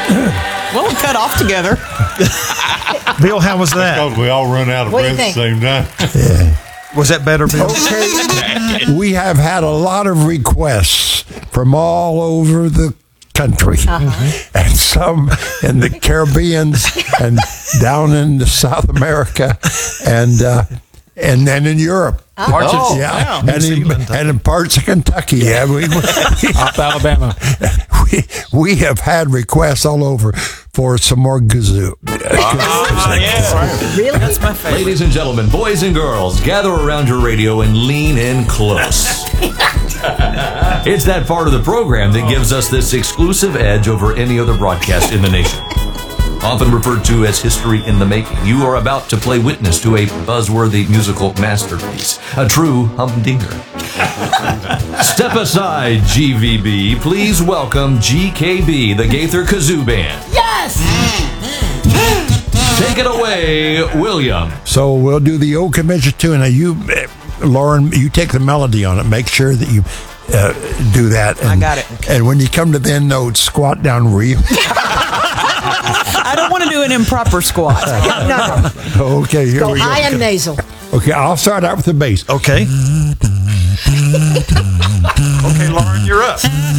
Well, we cut off together. Bill, how was that? Because we all run out of What do you breath at the think? same time. Was that better, Bill? Okay. We have had a lot of requests from all over the country, and some in the Caribbean and down in South America, and then in Europe. Parts of- Yeah, New and Zealand. in parts of Kentucky. Yeah, Off Alabama. we have had requests all over for some more kazoo. Really? That's my favorite. Ladies and gentlemen, boys and girls, gather around your radio and lean in close. It's that part of the program that gives us this exclusive edge over any other broadcast in the nation. Often referred to as history in the making, you are about to play witness to a buzzworthy musical masterpiece, a true humdinger. Step aside, GVB. Please welcome GKB, the Gaither Kazoo Band. Yes! Take it away, William. So we'll do the old convention tune. Now you, Lauren, you take the melody on it. Make sure that you do that. And, I got it. Okay. And when you come to the end note, squat down real. I don't want to do an improper squat. No. Okay, here Go we go. high and nasal. Okay, I'll start out with the bass. Okay. Okay, Lauren, you're up.